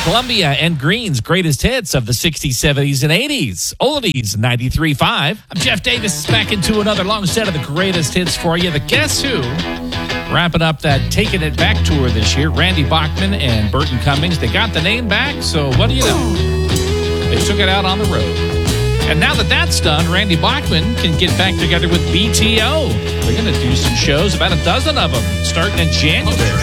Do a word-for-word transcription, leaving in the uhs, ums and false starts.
Columbia and Green's greatest hits of the sixties, seventies, and eighties. Oldies ninety-three point five. I'm Jeff Davis, back into another long set of the greatest hits for you. The Guess Who, wrapping up that Taking It Back tour this year. Randy Bachman and Burton Cummings, they got the name back, so what do you know? They took it out on the road. And now that that's done, Randy Bachman can get back together with B T O. They're going to do some shows, about a dozen of them, starting in January.